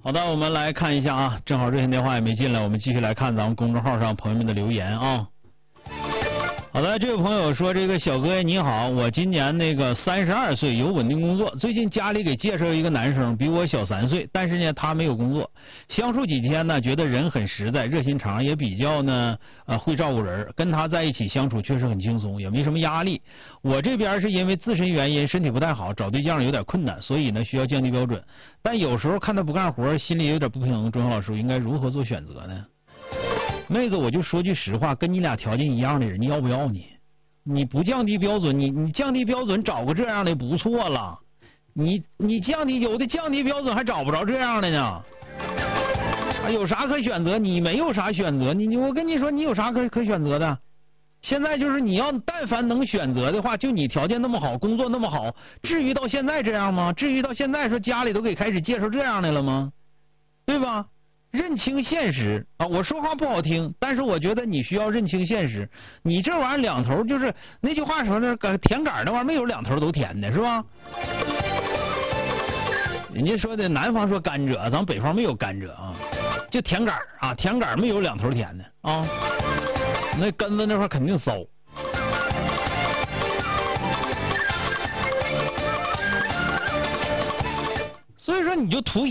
好的，我们来看一下啊，正好热线电话也没进来，我们继续来看咱们公众号上朋友们的留言啊。好的，这位朋友说，这个小哥你好，我今年32岁，有稳定工作，最近家里给介绍一个男生，比我小3岁，但是呢他没有工作，相处几天呢，觉得人很实在，热心肠，也比较呢会照顾人，跟他在一起相处确实很轻松，也没什么压力。我这边是因为自身原因身体不太好，找对象有点困难，所以呢需要降低标准，但有时候看他不干活，心里有点不平衡。钟晓老师应该如何做选择呢？妹子，我就说句实话，跟你俩条件一样的人，你要不要你？你不降低标准，你降低标准找个这样的不错了。你有的降低标准还找不着这样的呢。有啥可选择？你没有啥选择，我跟你说，你有啥可选择的？现在就是你要但凡能选择的话，就你条件那么好，工作那么好，至于到现在这样吗？至于到现在说家里都给开始介绍这样的了吗？对吧？认清现实啊！我说话不好听，但是我觉得你需要认清现实。你这玩意儿两头就是那句话说的，甜杆那玩意儿没有两头都甜的，是吧？人家说的南方说甘蔗，咱北方没有甘蔗啊，就甜杆啊，甜杆没有两头甜的啊，那根子那块肯定骚。所以说你就图